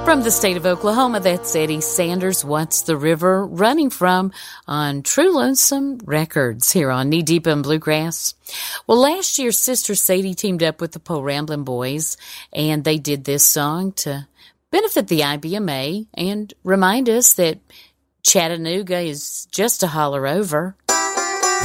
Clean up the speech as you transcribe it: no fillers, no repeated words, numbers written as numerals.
From the state of Oklahoma, that's Eddie Sanders, What's the River Running From, on True Lonesome Records here on Knee Deep in Bluegrass. Well, last year, Sister Sadie teamed up with the Po Ramblin' Boys, and they did this song to benefit the IBMA and remind us that Chattanooga is just a holler over.